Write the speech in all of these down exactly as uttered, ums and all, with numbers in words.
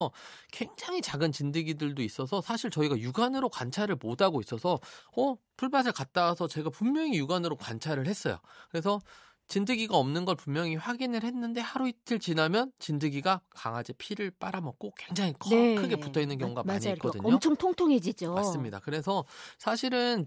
굉장히 작은 진드기들도 있어서 사실 저희가 육안으로 관찰을 못하고 있어서 어 풀밭에 갔다 와서 제가 분명히 육안으로 관찰을 했어요. 그래서 진드기가 없는 걸 분명히 확인을 했는데 하루 이틀 지나면 진드기가 강아지 피를 빨아먹고 굉장히 커, 네. 크게 붙어있는 경우가 마, 많이 맞아요. 있거든요. 엄청 통통해지죠. 맞습니다. 그래서 사실은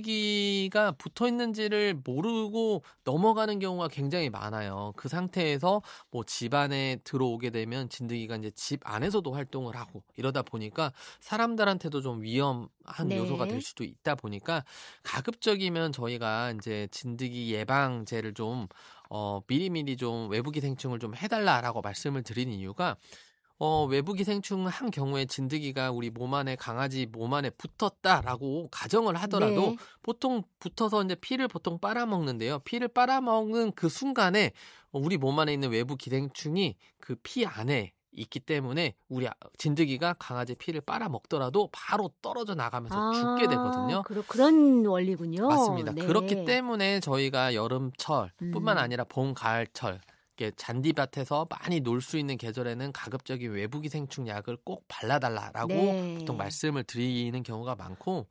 진드기가 붙어있는지를 모르고 넘어가는 경우가 굉장히 많아요. 그 상태에서 뭐 집 안에 들어오게 되면 진드기가 이제 집 안에서도 활동을 하고 이러다 보니까 사람들한테도 좀 위험한 네. 요소가 될 수도 있다 보니까 가급적이면 저희가 이제 진드기 예방제를 좀 어, 미리미리 좀 외부기생충을 좀 해달라라고 말씀을 드리는 이유가 어, 외부기생충 한 경우에 진드기가 우리 몸 안에 강아지 몸 안에 붙었다라고 가정을 하더라도 네. 보통 붙어서 이제 피를 보통 빨아먹는데요. 피를 빨아먹는 그 순간에 우리 몸 안에 있는 외부기생충이 그 피 안에 있기 때문에 우리 진드기가 강아지 피를 빨아먹더라도 바로 떨어져 나가면서 아, 죽게 되거든요. 그러, 그런 원리군요. 맞습니다. 네. 그렇기 때문에 저희가 여름철 뿐만 음. 아니라 봄, 가을철 이렇게 잔디밭에서 많이 놀 수 있는 계절에는 가급적이 외부기생충 약을 꼭 발라달라라고 네. 보통 말씀을 드리는 경우가 많고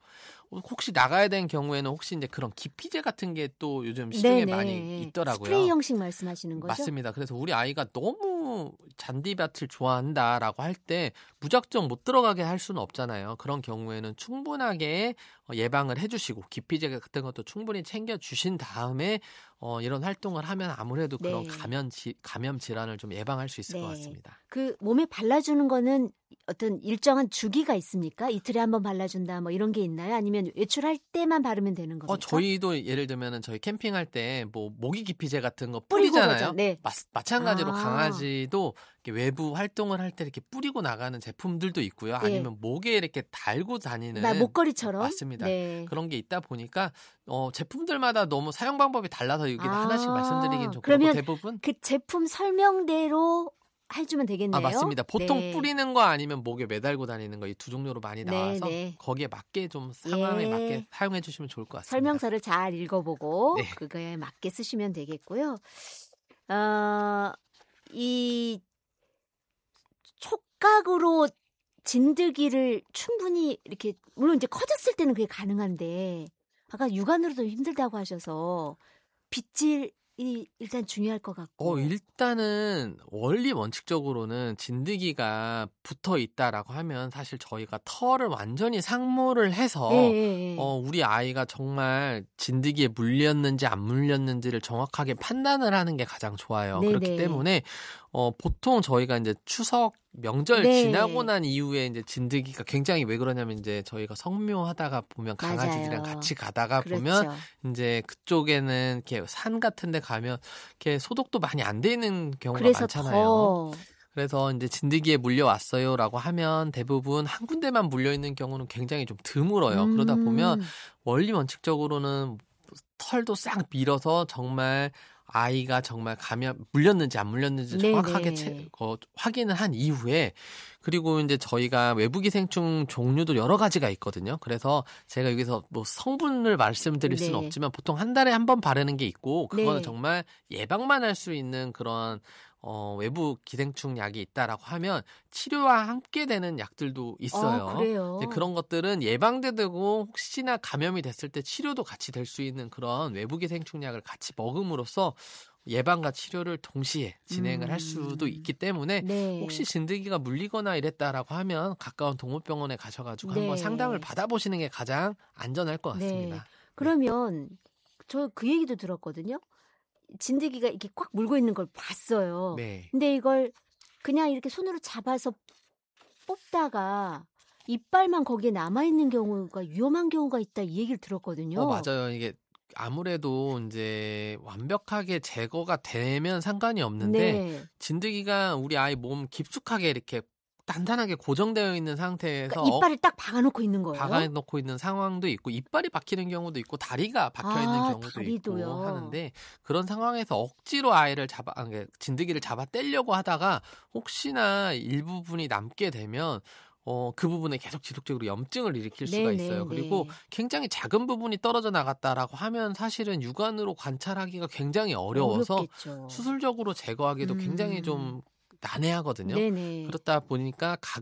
혹시 나가야 되는 경우에는 혹시 이제 그런 기피제 같은 게 또 요즘 시중에 네네. 많이 있더라고요. 스프레이 형식 말씀하시는 거죠? 맞습니다. 그래서 우리 아이가 너무 잔디밭을 좋아한다라고 할 때 무작정 못 들어가게 할 수는 없잖아요. 그런 경우에는 충분하게 예방을 해주시고 기피제 같은 것도 충분히 챙겨주신 다음에 어, 이런 활동을 하면 아무래도 그런 네. 감염, 지, 감염 질환을 좀 예방할 수 있을 네. 것 같습니다. 그 몸에 발라주는 거는 어떤 일정한 주기가 있습니까? 이틀에 한 번 발라준다 뭐 이런 게 있나요? 아니면 외출할 때만 바르면 되는 겁니까? 어, 저희도 예를 들면은 저희 캠핑할 때 뭐 모기 기피제 같은 거 뿌리고 뿌리잖아요. 가죠. 네. 마, 마찬가지로 아. 강아지도 이렇게 외부 활동을 할 때 이렇게 뿌리고 나가는 제품들도 있고요. 네. 아니면 목에 이렇게 달고 다니는 나 목걸이처럼 맞습니다. 네. 그런 게 있다 보니까 어, 제품들마다 너무 사용 방법이 달라서 여기 아. 하나씩 말씀드리긴 좀 그러면 그렇고 대부분 그 제품 설명대로 해주면 되겠네요. 아, 맞습니다. 보통 네. 뿌리는 거 아니면 목에 매달고 다니는 거 이 두 종류로 많이 나와서 네, 네. 거기에 맞게 좀 상황에 예. 맞게 사용해 주시면 좋을 것 같습니다. 설명서를 잘 읽어보고 네. 그거에 맞게 쓰시면 되겠고요. 어, 이 촉각으로 진드기를 충분히 이렇게 물론 이제 커졌을 때는 그게 가능한데 아까 육안으로도 힘들다고 하셔서 빗질이 일단 중요할 것 같고. 어, 일단은 원리 원칙적으로는 진드기가 붙어 있다라고 하면 사실 저희가 털을 완전히 상모를 해서 예, 예, 예. 어, 우리 아이가 정말 진드기에 물렸는지 안 물렸는지를 정확하게 판단을 하는 게 가장 좋아요. 네네. 그렇기 때문에 어, 보통 저희가 이제 추석 명절 네. 지나고 난 이후에 이제 진드기가 굉장히 왜 그러냐면 이제 저희가 성묘하다가 보면 강아지들이랑 맞아요. 같이 가다가 그렇죠. 보면 이제 그쪽에는 이렇게 산 같은 데 가면 이렇게 소독도 많이 안 돼 있는 경우가 그래서 많잖아요. 더 그래서 이제 진드기에 물려왔어요라고 하면 대부분 한 군데만 물려 있는 경우는 굉장히 좀 드물어요. 음. 그러다 보면 원리 원칙적으로는 털도 싹 밀어서 정말 아이가 정말 감염 물렸는지 안 물렸는지 정확하게 채, 어, 확인을 한 이후에 그리고 이제 저희가 외부기생충 종류도 여러 가지가 있거든요. 그래서 제가 여기서 뭐 성분을 말씀드릴 수는 네. 없지만 보통 한 달에 한 번 바르는 게 있고 그거는 네. 정말 예방만 할 수 있는 그런 어, 외부 기생충 약이 있다라고 하면 치료와 함께 되는 약들도 있어요. 어, 그래요? 이제 그런 것들은 예방되고 혹시나 감염이 됐을 때 치료도 같이 될 수 있는 그런 외부 기생충 약을 같이 먹음으로써 예방과 치료를 동시에 진행을 음. 할 수도 있기 때문에 네. 혹시 진드기가 물리거나 이랬다라고 하면 가까운 동물병원에 가셔가지고 네. 한번 상담을 받아보시는 게 가장 안전할 것 같습니다. 네. 그러면 저 그 얘기도 들었거든요. 진드기가 이렇게 꽉 물고 있는 걸 봤어요. 네. 근데 이걸 그냥 이렇게 손으로 잡아서 뽑다가 이빨만 거기에 남아있는 경우가 위험한 경우가 있다 이 얘기를 들었거든요. 어, 맞아요. 이게 아무래도 이제 완벽하게 제거가 되면 상관이 없는데 네. 진드기가 우리 아이 몸 깊숙하게 이렇게 단단하게 고정되어 있는 상태에서 그러니까 이빨을 딱 박아놓고 있는 거예요? 박아놓고 있는 상황도 있고 이빨이 박히는 경우도 있고 다리가 박혀있는 아, 경우도 다리도요. 있고 하는데 그런 상황에서 억지로 아이를 잡아 진드기를 잡아 떼려고 하다가 혹시나 일부분이 남게 되면 어, 그 부분에 계속 지속적으로 염증을 일으킬 수가 네네, 있어요. 그리고 네. 굉장히 작은 부분이 떨어져 나갔다라고 하면 사실은 육안으로 관찰하기가 굉장히 어려워서 어렵겠죠. 수술적으로 제거하기도 음. 굉장히 좀 난해하거든요. 네네. 그렇다 보니까